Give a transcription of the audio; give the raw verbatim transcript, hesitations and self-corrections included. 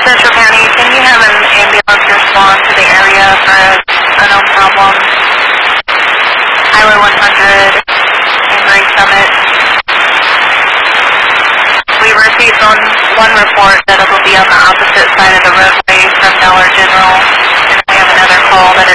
Central County, can you have an ambulance respond to the area for a unknown problem? Highway one hundred in Gray Summit. We received on one report that it will be on the opposite side of the roadway from Dollar General, and we have another call that